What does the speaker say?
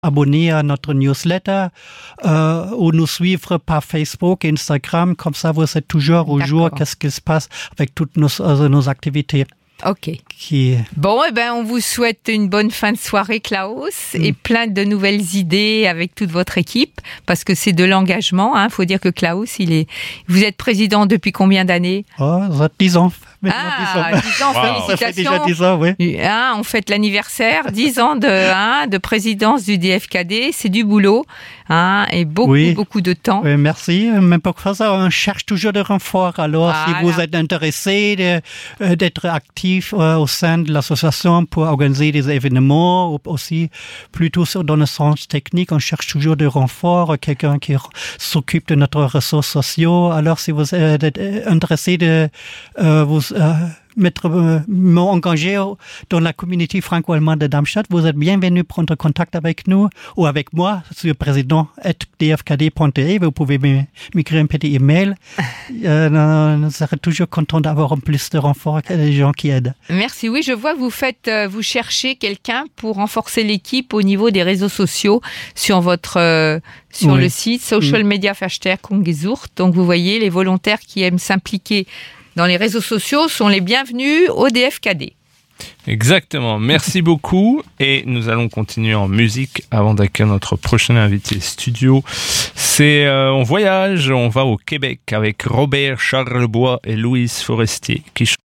abonner à notre newsletter ou nous suivre par Facebook et Instagram. Comme ça, vous êtes toujours au jour qu'est-ce qui se passe avec toutes nos activités. Ok. Bon, on vous souhaite une bonne fin de soirée, Klaus, et plein de nouvelles idées avec toute votre équipe, parce que c'est de l'engagement. Faut dire que Klaus, vous êtes président depuis combien d'années? 10 ans. 10 ans, félicitations. Ça fait déjà 10 ans, oui. On fête l'anniversaire, 10 ans de présidence du DFKD, c'est du boulot, et beaucoup de temps. Oui, merci. Mais pour ça, on cherche toujours des renforts. Alors, si vous êtes intéressé d'être actif au sein de l'association pour organiser des événements, ou aussi plutôt dans le sens technique, on cherche toujours des renforts, quelqu'un qui s'occupe de notre réseaux sociaux. Alors, si vous êtes intéressé de m'engager dans la communauté franco-allemande de Darmstadt, vous êtes bienvenus prendre contact avec nous ou avec moi sur président@dfkd.de. Vous pouvez m'écrire un petit email. Nous serons toujours contents d'avoir plus de renforts que des gens qui aident. Merci. Oui, je vois que vous cherchez quelqu'un pour renforcer l'équipe au niveau des réseaux sociaux sur le site Social Media Verstärkung gesucht. Donc, vous voyez, les volontaires qui aiment s'impliquer dans les réseaux sociaux sont les bienvenus au DFKD. Exactement, merci beaucoup et nous allons continuer en musique avant d'accueillir notre prochain invité studio. On voyage, on va au Québec avec Robert Charlebois et Louise Forestier qui